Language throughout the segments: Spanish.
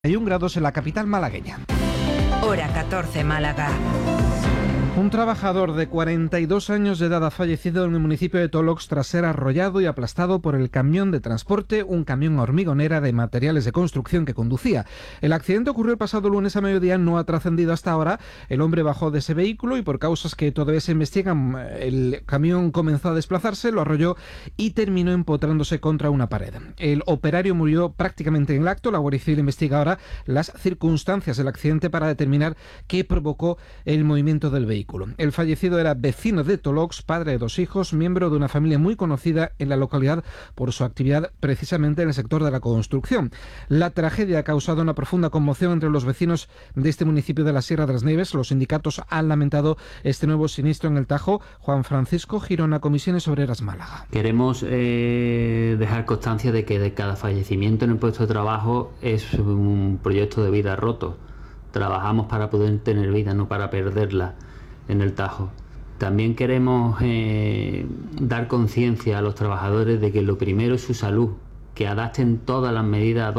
31 grados en la capital malagueña. Hora 14, Málaga. Un trabajador de 42 años de edad ha fallecido en el municipio de Tolox tras ser arrollado y aplastado por el camión de transporte, un camión hormigonera de materiales de construcción que conducía. El accidente ocurrió el pasado lunes a mediodía, no ha trascendido hasta ahora. El hombre bajó de ese vehículo y por causas que todavía se investigan, el camión comenzó a desplazarse, lo arrolló y terminó empotrándose contra una pared. El operario murió prácticamente en el acto. La Guardia Civil investiga ahora las circunstancias del accidente para determinar qué provocó el movimiento del vehículo. El fallecido era vecino de Tolox, padre de 2 hijos, miembro de una familia muy conocida en la localidad por su actividad precisamente en el sector de la construcción. La tragedia ha causado una profunda conmoción entre los vecinos de este municipio de la Sierra de las Nieves. Los sindicatos han lamentado este nuevo siniestro en el Tajo. Juan Francisco Girona, Comisiones Obreras Málaga. Queremos dejar constancia de que de cada fallecimiento en el puesto de trabajo es un proyecto de vida roto. Trabajamos para poder tener vida, no para perderla en el Tajo. También queremos dar conciencia a los trabajadores de que lo primero es su salud, que adopten todas las medidas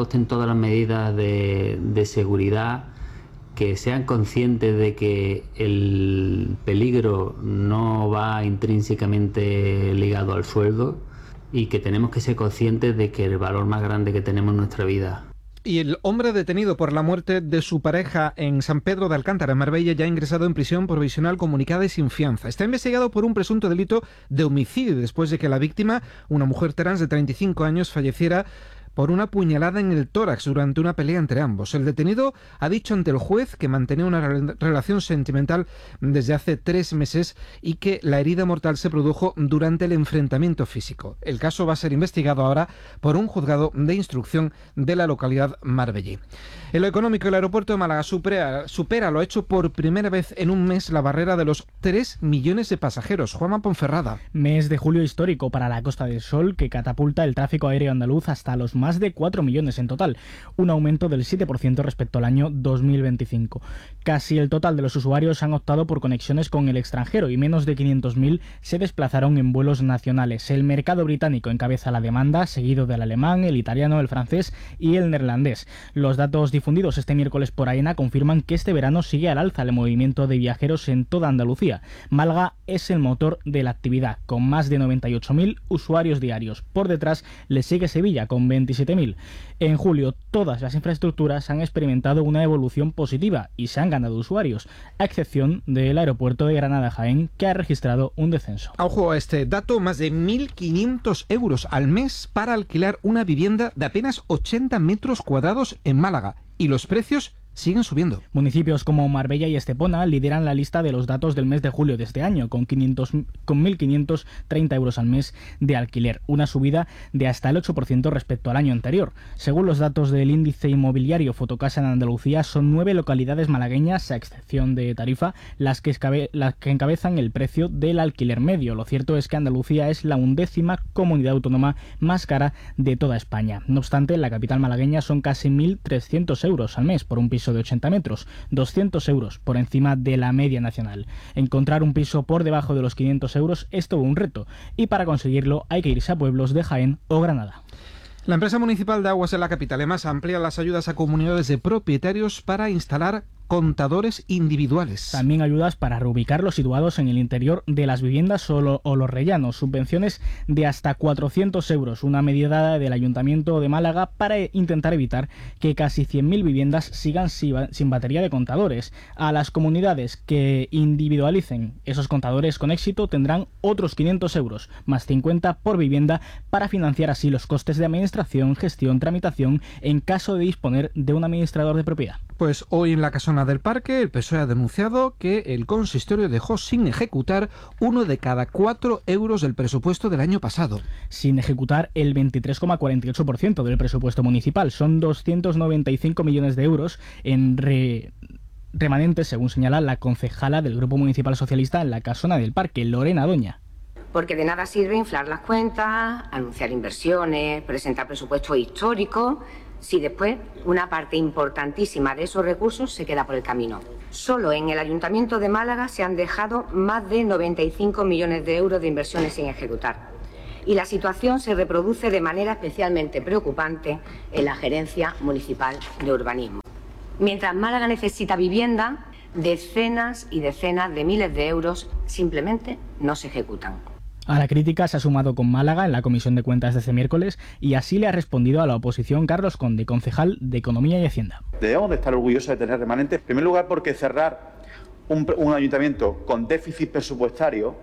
de seguridad, que sean conscientes de que el peligro no va intrínsecamente ligado al sueldo y que tenemos que ser conscientes de que el valor más grande que tenemos en nuestra vida. Y el hombre detenido por la muerte de su pareja en San Pedro de Alcántara, en Marbella, ya ha ingresado en prisión provisional comunicada y sin fianza. Está investigado por un presunto delito de homicidio después de que la víctima, una mujer trans de 35 años, falleciera por una puñalada en el tórax durante una pelea entre ambos. El detenido ha dicho ante el juez que mantenía una relación sentimental desde hace 3 meses y que la herida mortal se produjo durante el enfrentamiento físico. El caso va a ser investigado ahora por un juzgado de instrucción de la localidad marbellí. En lo económico, el aeropuerto de Málaga supera lo hecho por primera vez en un mes la barrera de los 3 millones de pasajeros. Juanma Ponferrada. Mes de julio histórico para la Costa del Sol, que catapulta el tráfico aéreo andaluz hasta los más de 4 millones en total, un aumento del 7% respecto al año 2025. Casi el total de los usuarios han optado por conexiones con el extranjero y menos de 500.000 se desplazaron en vuelos nacionales. El mercado británico encabeza la demanda, seguido del alemán, el italiano, el francés y el neerlandés. Los datos difundidos este miércoles por AENA confirman que este verano sigue al alza el movimiento de viajeros en toda Andalucía. Málaga es el motor de la actividad, con más de 98.000 usuarios diarios. Por detrás le sigue Sevilla, con 27.000. En julio, todas las infraestructuras han experimentado una evolución positiva y se han ganado usuarios, a excepción del aeropuerto de Granada-Jaén, que ha registrado un descenso. Ojo a este dato, más de 1.500 euros al mes para alquilar una vivienda de apenas 80 metros cuadrados en Málaga. Y los precios siguen subiendo. Municipios como Marbella y Estepona lideran la lista de los datos del mes de julio de este año, con 1.530 euros al mes de alquiler, una subida de hasta el 8% respecto al año anterior. Según los datos del índice inmobiliario Fotocasa en Andalucía, son 9 localidades malagueñas, a excepción de Tarifa, las que encabezan el precio del alquiler medio. Lo cierto es que Andalucía es la 11ª comunidad autónoma más cara de toda España. No obstante, en la capital malagueña son casi 1.300 euros al mes por un piso de 80 metros, 200 euros por encima de la media nacional. Encontrar un piso por debajo de los 500 euros es todo un reto, y para conseguirlo hay que irse a pueblos de Jaén o Granada. La empresa municipal de Aguas de la capital, EMAS, amplía las ayudas a comunidades de propietarios para instalar contadores individuales. También ayudas para reubicarlos situados en el interior de las viviendas o los rellanos. Subvenciones de hasta 400 euros, una medida del Ayuntamiento de Málaga para intentar evitar que casi 100.000 viviendas sigan sin batería de contadores. A las comunidades que individualicen esos contadores con éxito tendrán otros 500 euros, más 50 por vivienda, para financiar así los costes de administración, gestión, tramitación en caso de disponer de un administrador de propiedad. Pues hoy en la casona del Parque, el PSOE ha denunciado que el consistorio dejó sin ejecutar 1 de cada 4 euros del presupuesto del año pasado. Sin ejecutar el 23,48% del presupuesto municipal. Son 295 millones de euros en remanentes, según señala la concejala del Grupo Municipal Socialista en la casona del Parque, Lorena Doña. Porque de nada sirve inflar las cuentas, anunciar inversiones, presentar presupuestos históricos, si después una parte importantísima de esos recursos se queda por el camino. Solo en el Ayuntamiento de Málaga se han dejado más de 95 millones de euros de inversiones sin ejecutar. Y la situación se reproduce de manera especialmente preocupante en la Gerencia Municipal de Urbanismo. Mientras Málaga necesita vivienda, decenas y decenas de miles de euros simplemente no se ejecutan. A la crítica se ha sumado con Málaga en la Comisión de Cuentas de este miércoles y así le ha respondido a la oposición Carlos Conde, concejal de Economía y Hacienda. Debemos de estar orgullosos de tener remanentes, en primer lugar porque cerrar un ayuntamiento con déficit presupuestario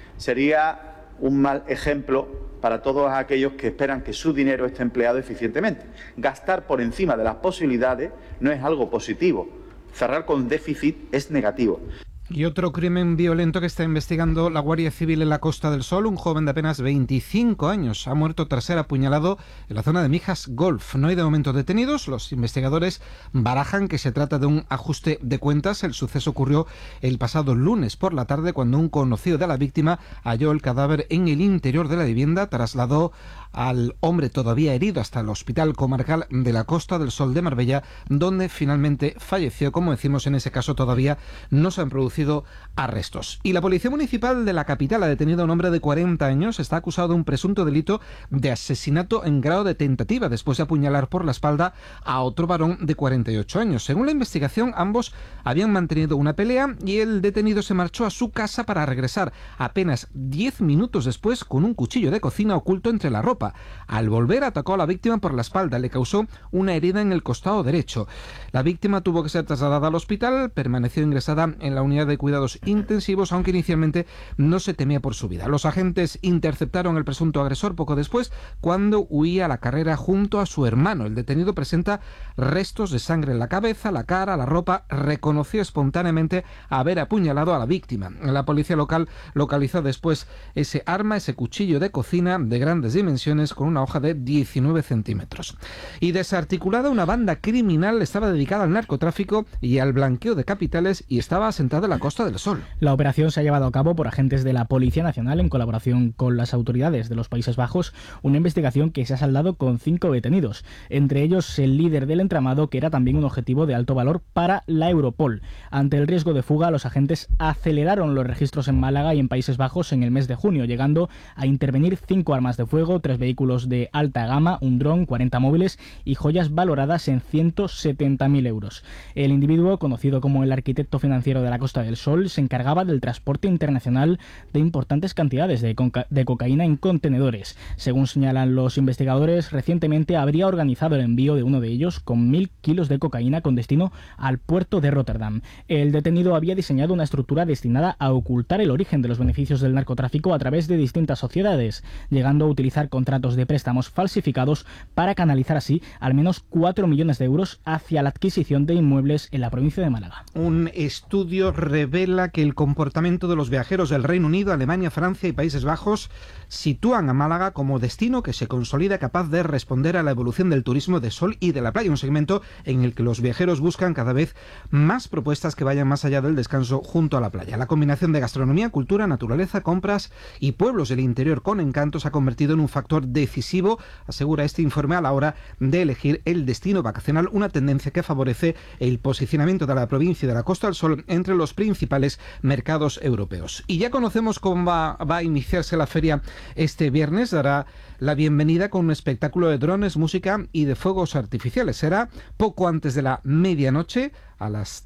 sería un mal ejemplo para todos aquellos que esperan que su dinero esté empleado eficientemente. Gastar por encima de las posibilidades no es algo positivo. Cerrar con déficit es negativo. Y otro crimen violento que está investigando la Guardia Civil en la Costa del Sol. Un joven de apenas 25 años ha muerto tras ser apuñalado en la zona de Mijas Golf. No hay de momento detenidos. Los investigadores barajan que se trata de un ajuste de cuentas. El suceso ocurrió el pasado lunes por la tarde, cuando un conocido de la víctima halló el cadáver en el interior de la vivienda. Trasladó al hombre todavía herido hasta el Hospital Comarcal de la Costa del Sol de Marbella, donde finalmente falleció. Como decimos, en ese caso todavía no se han producido arrestos. Y la Policía Municipal de la capital ha detenido a un hombre de 40 años. Está acusado de un presunto delito de asesinato en grado de tentativa, después de apuñalar por la espalda a otro varón de 48 años. Según la investigación, ambos habían mantenido una pelea y el detenido se marchó a su casa para regresar apenas 10 minutos después con un cuchillo de cocina oculto entre la ropa. Al volver, atacó a la víctima por la espalda, le causó una herida en el costado derecho. La víctima tuvo que ser trasladada al hospital, permaneció ingresada en la unidad de cuidados intensivos, aunque inicialmente no se temía por su vida. Los agentes interceptaron al presunto agresor poco después, cuando huía a la carrera junto a su hermano. El detenido presenta restos de sangre en la cabeza, la cara, la ropa. Reconoció espontáneamente haber apuñalado a la víctima. La policía local localizó después ese arma, ese cuchillo de cocina de grandes dimensiones con una hoja de 19 centímetros. Y desarticulada, una banda criminal estaba dedicada al narcotráfico y al blanqueo de capitales y estaba asentada en la Costa del Sol. La operación se ha llevado a cabo por agentes de la Policía Nacional en colaboración con las autoridades de los Países Bajos, una investigación que se ha saldado con 5 detenidos, entre ellos el líder del entramado, que era también un objetivo de alto valor para la Europol. Ante el riesgo de fuga, los agentes aceleraron los registros en Málaga y en Países Bajos en el mes de junio, llegando a intervenir 5 armas de fuego, 3 vehículos de alta gama, un dron, 40 móviles y joyas valoradas en 170.000 euros. El individuo, conocido como el arquitecto financiero de la Costa del Sol, se encargaba del transporte internacional de importantes cantidades de cocaína en contenedores. Según señalan los investigadores, recientemente habría organizado el envío de uno de ellos con 1.000 kilos de cocaína con destino al puerto de Rotterdam. El detenido había diseñado una estructura destinada a ocultar el origen de los beneficios del narcotráfico a través de distintas sociedades, llegando a utilizar contratos de préstamos falsificados para canalizar así al menos 4 millones de euros hacia la adquisición de inmuebles en la provincia de Málaga. Un estudio revela que el comportamiento de los viajeros del Reino Unido, Alemania, Francia y Países Bajos sitúan a Málaga como destino que se consolida capaz de responder a la evolución del turismo de sol y de la playa, un segmento en el que los viajeros buscan cada vez más propuestas que vayan más allá del descanso junto a la playa. La combinación de gastronomía, cultura, naturaleza, compras y pueblos del interior con encanto se ha convertido en un factor decisivo, asegura este informe, a la hora de elegir el destino vacacional, una tendencia que favorece el posicionamiento de la provincia de la Costa del Sol entre los principales mercados europeos. Y ya conocemos cómo va a iniciarse la feria este viernes. Dará la bienvenida con un espectáculo de drones, música y de fuegos artificiales. Será poco antes de la medianoche, a las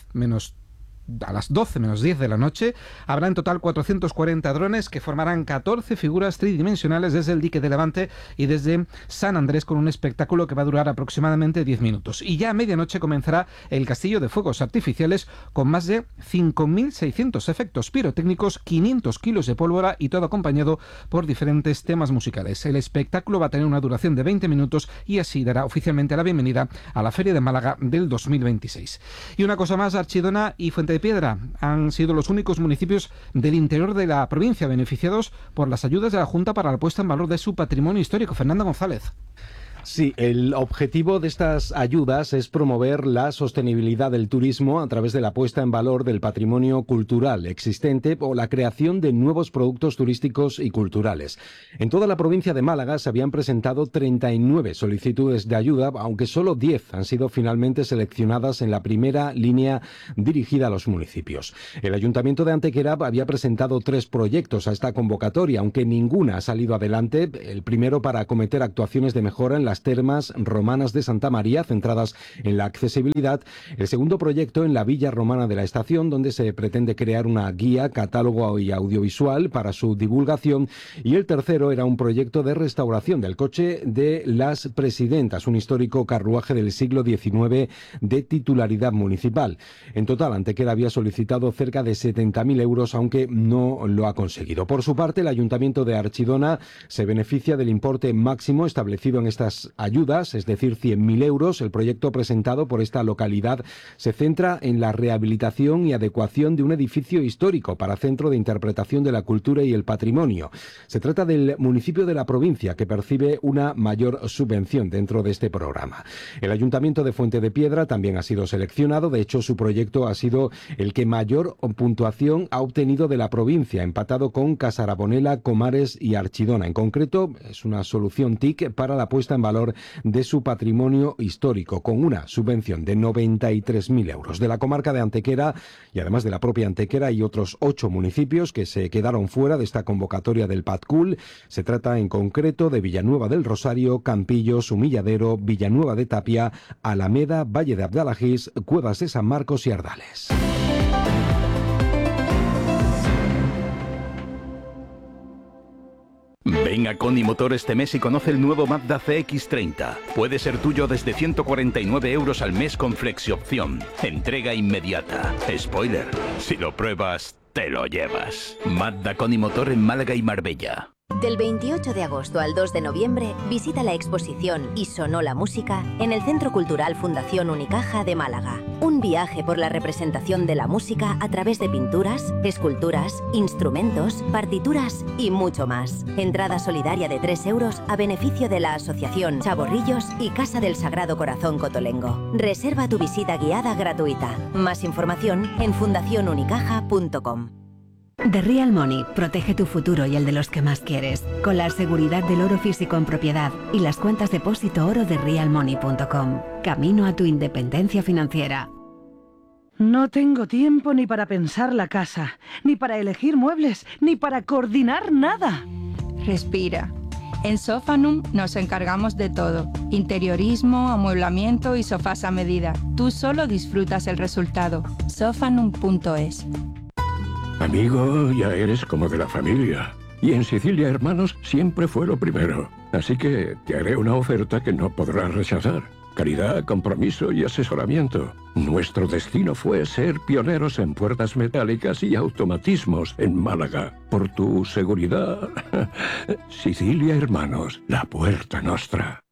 12 menos 10 de la noche. Habrá en total 440 drones que formarán 14 figuras tridimensionales desde el dique de Levante y desde San Andrés, con un espectáculo que va a durar aproximadamente 10 minutos. Y ya a medianoche comenzará el castillo de fuegos artificiales con más de 5.600 efectos pirotécnicos, 500 kilos de pólvora y todo acompañado por diferentes temas musicales. El espectáculo va a tener una duración de 20 minutos y así dará oficialmente la bienvenida a la Feria de Málaga del 2026. Y una cosa más, Archidona y Fuente de Piedra han sido los únicos municipios del interior de la provincia beneficiados por las ayudas de la Junta para la puesta en valor de su patrimonio histórico. Fernando González. Sí, el objetivo de estas ayudas es promover la sostenibilidad del turismo a través de la puesta en valor del patrimonio cultural existente o la creación de nuevos productos turísticos y culturales. En toda la provincia de Málaga se habían presentado 39 solicitudes de ayuda, aunque solo 10 han sido finalmente seleccionadas en la primera línea dirigida a los municipios. El Ayuntamiento de Antequera había presentado 3 proyectos a esta convocatoria, aunque ninguna ha salido adelante. El primero para acometer actuaciones de mejora en las termas romanas de Santa María, centradas en la accesibilidad. El segundo proyecto en la Villa Romana de la Estación, donde se pretende crear una guía, catálogo y audiovisual para su divulgación. Y el tercero era un proyecto de restauración del coche de las Presidentas, un histórico carruaje del siglo XIX de titularidad municipal. En total, Antequera había solicitado cerca de 70.000 euros, aunque no lo ha conseguido. Por su parte, el Ayuntamiento de Archidona se beneficia del importe máximo establecido en estas ayudas, es decir, 100.000 euros. El proyecto presentado por esta localidad se centra en la rehabilitación y adecuación de un edificio histórico para Centro de Interpretación de la Cultura y el Patrimonio. Se trata del municipio de la provincia que percibe una mayor subvención dentro de este programa. El Ayuntamiento de Fuente de Piedra también ha sido seleccionado. De hecho, su proyecto ha sido el que mayor puntuación ha obtenido de la provincia, empatado con Casarabonela, Comares y Archidona. En concreto, es una solución TIC para la puesta en valor de su patrimonio histórico, con una subvención de 93.000 euros. De la comarca de Antequera y además de la propia Antequera hay otros 8 municipios que se quedaron fuera de esta convocatoria del PATCUL. Se trata en concreto de Villanueva del Rosario, Campillos, Humilladero, Villanueva de Tapia, Alameda, Valle de Abdalajís, Cuevas de San Marcos y Ardales. Ven a Coni Motor este mes y conoce el nuevo Mazda CX-30. Puede ser tuyo desde 149 euros al mes con flexi-opción. Entrega inmediata. Spoiler, si lo pruebas, te lo llevas. Mazda Coni Motor en Málaga y Marbella. Del 28 de agosto al 2 de noviembre, visita la exposición Y sonó la música en el Centro Cultural Fundación Unicaja de Málaga. Un viaje por la representación de la música a través de pinturas, esculturas, instrumentos, partituras y mucho más. Entrada solidaria de 3 euros a beneficio de la Asociación Chavorrillos y Casa del Sagrado Corazón Cotolengo. Reserva tu visita guiada gratuita. Más información en fundacionunicaja.com. The Real Money protege tu futuro y el de los que más quieres, con la seguridad del oro físico en propiedad y las cuentas depósito oro de realmoney.com. Camino a tu independencia financiera. No tengo tiempo ni para pensar la casa, ni para elegir muebles, ni para coordinar nada. Respira. En Sofanum nos encargamos de todo. Interiorismo, amueblamiento y sofás a medida. Tú solo disfrutas el resultado. Sofanum.es. Amigo, ya eres como de la familia. Y en Sicilia Hermanos siempre fue lo primero. Así que te haré una oferta que no podrás rechazar. Calidad, compromiso y asesoramiento. Nuestro destino fue ser pioneros en puertas metálicas y automatismos en Málaga. Por tu seguridad, Sicilia Hermanos, la puerta nostra.